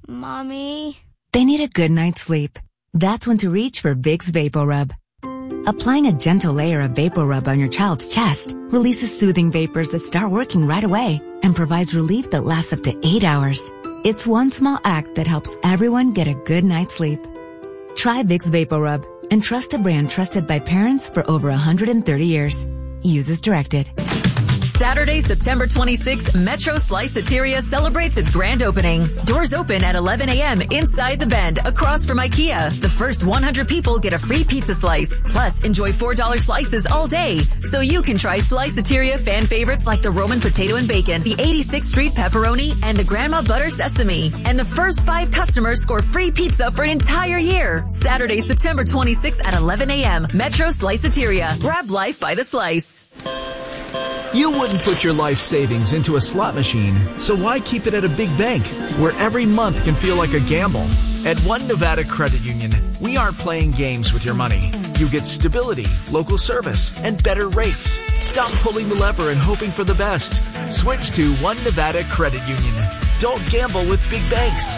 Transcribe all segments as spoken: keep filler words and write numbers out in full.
Mommy? They need a good night's sleep. That's when to reach for Vicks VapoRub. Applying a gentle layer of VapoRub on your child's chest releases soothing vapors that start working right away and provides relief that lasts up to eight hours. It's one small act that helps everyone get a good night's sleep. Try Vicks VapoRub and trust a brand trusted by parents for over one hundred thirty years. Use as directed. Saturday, September twenty-sixth, Metro Sliceateria celebrates its grand opening. Doors open at eleven a.m. inside the Bend, across from IKEA. The first one hundred people get a free pizza slice. Plus, enjoy four dollar slices all day. So you can try Sliceateria fan favorites like the Roman potato and bacon, the eighty-sixth Street pepperoni, and the Grandma butter sesame. And the first five customers score free pizza for an entire year. Saturday, September twenty-sixth at eleven a.m. Metro Sliceateria. Grab life by the slice. You wouldn't put your life savings into a slot machine, so why keep it at a big bank where every month can feel like a gamble? At One Nevada Credit Union, we aren't playing games with your money. You get stability, local service, and better rates. Stop pulling the lever and hoping for the best. Switch to One Nevada Credit Union. Don't gamble with big banks.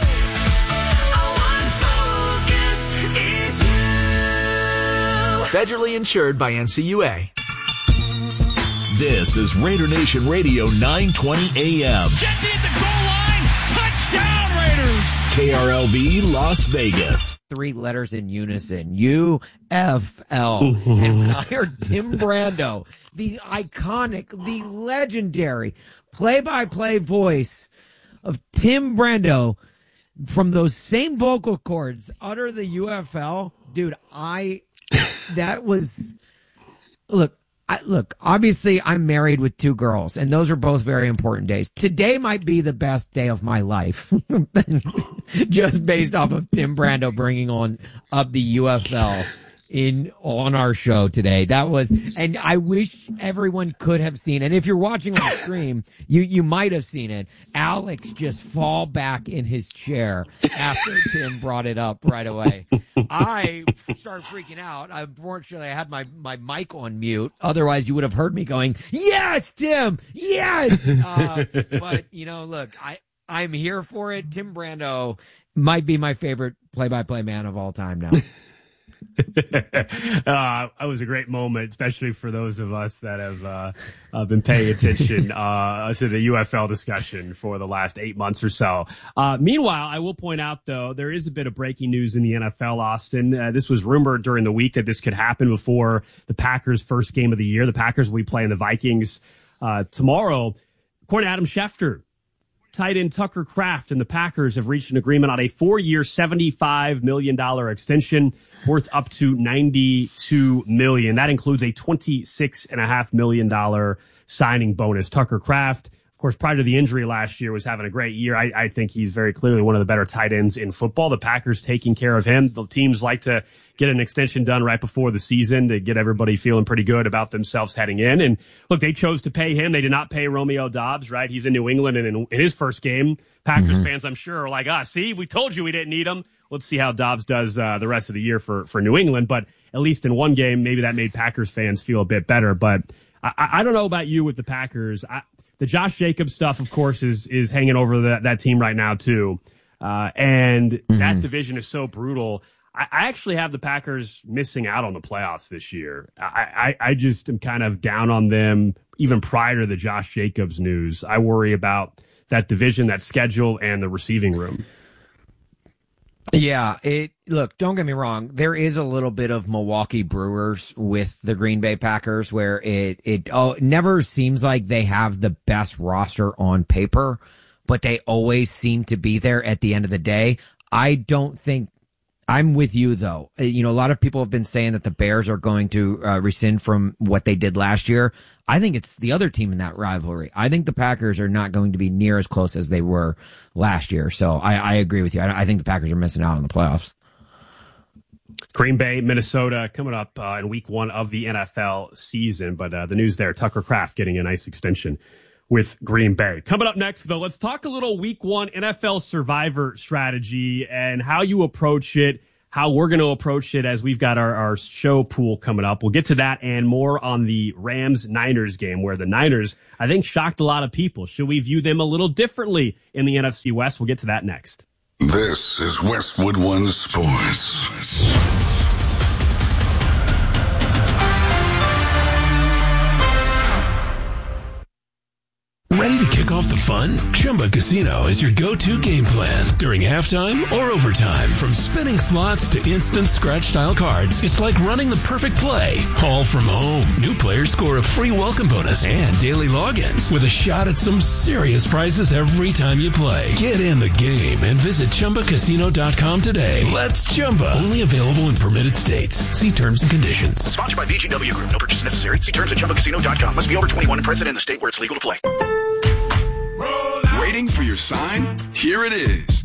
Federally insured by N C U A. This is Raider Nation Radio nine twenty A M. Jesse at the goal line. Touchdown, Raiders. K R L V Las Vegas. Three letters in unison. U F L. And I heard Tim Brando, the iconic, the legendary play-by-play voice of Tim Brando from those same vocal cords utter the U F L. Dude, I, that was, look, I, look, obviously I'm married with two girls, and those are both very important days. Today might be the best day of my life, just based off of Tim Brando bringing on up the U F L in on our show today. That was, and I wish everyone could have seen. And if you're watching on the stream, you you might have seen it. Alex just fall back in his chair after Tim brought it up right away. I started freaking out. Unfortunately, I had my my mic on mute. Otherwise, you would have heard me going, "Yes, Tim, yes." Uh, but you know, look, I I'm here for it. Tim Brando might be my favorite play-by-play man of all time now. uh, it was a great moment, especially for those of us that have uh, uh, been paying attention uh, to the U F L discussion for the last eight months or so. Uh, meanwhile, I will point out, though, there is a bit of breaking news in the N F L, Austin. Uh, this was rumored during the week that this could happen before the Packers' first game of the year. The Packers will be playing the Vikings uh, tomorrow. According to Adam Schefter, tight end Tucker Kraft and the Packers have reached an agreement on a four-year, seventy-five million dollars extension worth up to ninety-two million dollars. That includes a twenty-six point five million dollars signing bonus. Tucker Kraft, of course, prior to the injury last year, was having a great year. I, I think he's very clearly one of the better tight ends in football. The Packers taking care of him. The teams like to get an extension done right before the season to get everybody feeling pretty good about themselves heading in. And look, they chose to pay him. They did not pay Romeo Doubs, right? He's in New England, and in, in his first game, Packers mm-hmm. fans, I'm sure, are like, ah, see, we told you we didn't need him. Let's see how Doubs does uh, the rest of the year for, for New England. But at least in one game, maybe that made Packers fans feel a bit better. But I, I don't know about you with the Packers. I, the Josh Jacobs stuff, of course, is is hanging over that, that team right now, too. Uh, and mm-hmm. that division is so brutal. I, I actually have the Packers missing out on the playoffs this year. I, I, I just am kind of down on them even prior to the Josh Jacobs news. I worry about that division, that schedule, and the receiving room. Yeah, it look, don't get me wrong, there is a little bit of Milwaukee Brewers with the Green Bay Packers where it it oh, it never seems like they have the best roster on paper, but they always seem to be there at the end of the day. I don't think I'm with you, though. You know, a lot of people have been saying that the Bears are going to uh, rescind from what they did last year. I think it's the other team in that rivalry. I think the Packers are not going to be near as close as they were last year. So I, I agree with you. I, I think the Packers are missing out on the playoffs. Green Bay, Minnesota, coming up uh, in week one of the N F L season. But uh, the news there, Tucker Kraft getting a nice extension with Green Bay. Coming up next, though, let's talk a little week one N F L survivor strategy and how you approach it, how we're going to approach it as we've got our, our show pool coming up. We'll get to that and more on the Rams-Niners game, where the Niners, I think, shocked a lot of people. Should we view them a little differently in the N F C West? We'll get to that next. This is Westwood One Sports. Ready to kick off the fun? Chumba Casino is your go-to game plan during halftime or overtime. From spinning slots to instant scratch-style cards, it's like running the perfect play, all from home. New players score a free welcome bonus and daily logins with a shot at some serious prizes every time you play. Get in the game and visit Chumba Casino dot com today. Let's Chumba. Only available in permitted states. See terms and conditions. Sponsored by V G W Group. No purchase necessary. See terms at Chumba Casino dot com. Must be over twenty-one and present in the state where it's legal to play. Waiting for your sign? Here it is.